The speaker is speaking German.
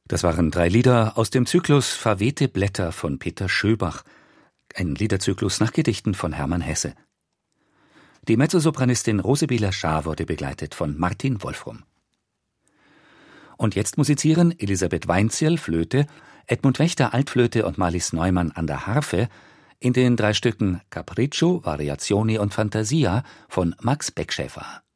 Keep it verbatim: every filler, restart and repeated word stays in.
Das waren drei Lieder aus dem Zyklus Verwehte Blätter von Peter Schöbach, ein Liederzyklus nach Gedichten von Hermann Hesse. Die Mezzosopranistin Rosebila Schaar wurde begleitet von Martin Wolfrum. Und jetzt musizieren Elisabeth Weinzierl, Flöte, Edmund Wächter, Altflöte und Marlies Neumann an der Harfe in den drei Stücken Capriccio, Variazioni und Fantasia von Max Beckschäfer.